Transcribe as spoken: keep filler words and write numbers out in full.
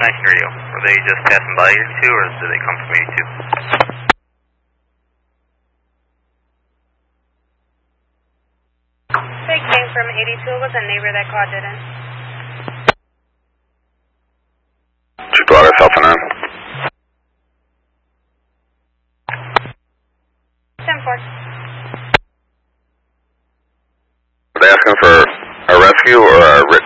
I can hear you. Were they just passing by eighty-two, or did they come from eighty-two? They came from eighty-two. It was a neighbor that called it in. She brought herself in. ten four. Are they asking for a rescue or a written